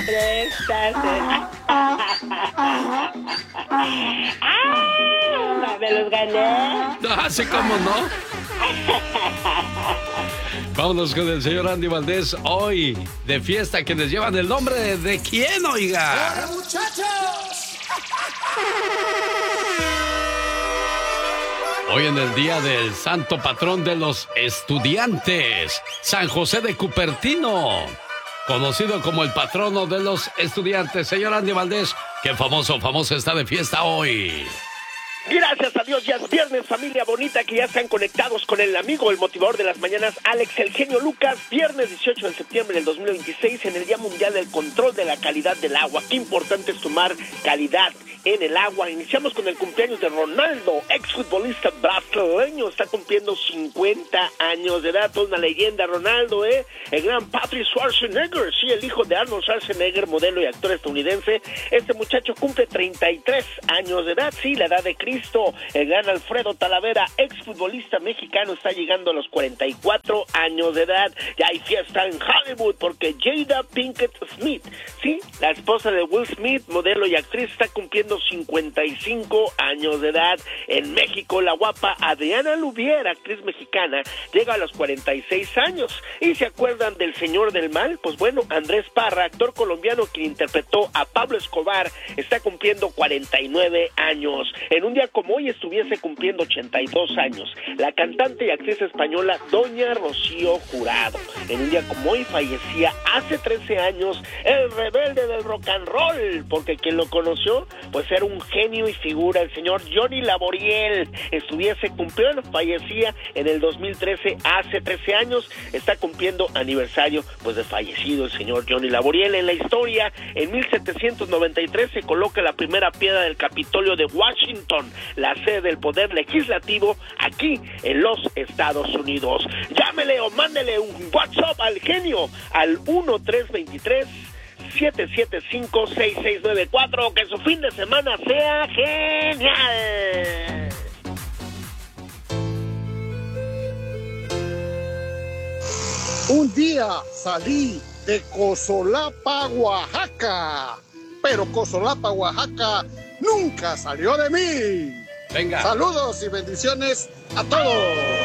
Préstate. Me los gané. Así como no. Vámonos con el señor Andy Valdés. Hoy de fiesta, quienes llevan el nombre de quién, oiga. ¡Hola, muchachos! Hoy en el día del santo patrón de los estudiantes, San José de Cupertino, conocido como el patrono de los estudiantes. Señor Andy Valdés, qué famoso está de fiesta hoy. Gracias a Dios, ya es viernes, familia bonita, que ya están conectados con el amigo, el motivador de las mañanas, Alex El Genio Lucas. Viernes 18 de septiembre del 2026, en el Día Mundial del Control de la Calidad del Agua. Qué importante es tomar calidad en el agua. Iniciamos con el cumpleaños de Ronaldo, exfutbolista brasileño. Está cumpliendo 50 años de edad. Toda una leyenda, Ronaldo, ¿eh? El gran Patrick Schwarzenegger, sí, el hijo de Arnold Schwarzenegger, modelo y actor estadounidense. Este muchacho cumple 33 años de edad, sí, la edad de Cristo. El gran Alfredo Talavera, exfutbolista mexicano, está llegando a los 44 años de edad. Ya hay fiesta en Hollywood porque Jada Pinkett Smith, sí, la esposa de Will Smith, modelo y actriz, está cumpliendo 55 años de edad. En México, la guapa Adriana Lubier, actriz mexicana, llega a los 46 años. ¿Y se acuerdan del Señor del Mal? Pues bueno, Andrés Parra, actor colombiano quien interpretó a Pablo Escobar, está cumpliendo 49 años. En un día como hoy estuviese cumpliendo 82 años la cantante y actriz española Doña Rocío Jurado. En un día como hoy fallecía hace 13 años el rebelde del rock and roll, porque quien lo conoció pues era un genio y figura, el señor Johnny Laboriel. Estuviese cumpliendo, fallecía en el 2013, hace 13 años. Está cumpliendo aniversario pues de fallecido el señor Johnny Laboriel. En la historia, en 1793 se coloca la primera piedra del Capitolio de Washington, la sede del poder legislativo aquí en los Estados Unidos. Llámele o mándele un WhatsApp al genio al 1323-775-6694. Que su fin de semana sea genial. Un día salí de Cosolapa, Oaxaca, pero Cosolapa, Oaxaca nunca salió de mí. Venga. Saludos y bendiciones a todos.